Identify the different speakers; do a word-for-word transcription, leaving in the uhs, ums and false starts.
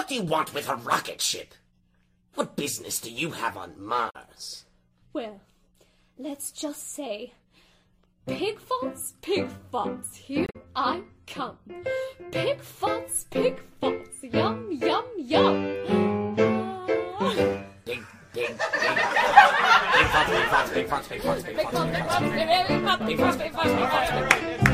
Speaker 1: do you want with a rocket ship? What business do you have on Mars?
Speaker 2: Well, let's just say, pig farts, pig farts, here I come. Pig farts, pig farts, yum, yum, yum. Ah.
Speaker 1: Big, big, big. Big farts, big farts, big farts, big farts, big farts, big farts, big farts, big farts, big farts, big farts, big farts.